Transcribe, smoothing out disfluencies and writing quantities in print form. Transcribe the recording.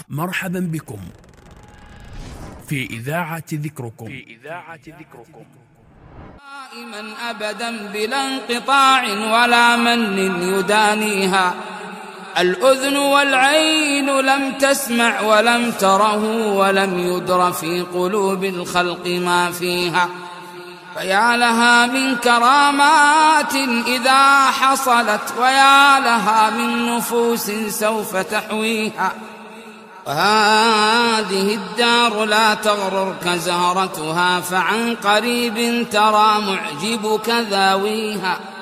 مرحبا بكم في إذاعة ذكركم. دائما أبدا بلا انقطاع ولا من يدانيها. الأذن والعين لم تسمع ولم تره ولم يدر في قلوب الخلق ما فيها. فيا لها من كرامات إذا حصلت، ويا لها من نفوس سوف تحويها. وهذه الدار لا تغررك زهرتها، فعن قريب ترى معجبك ذاويها.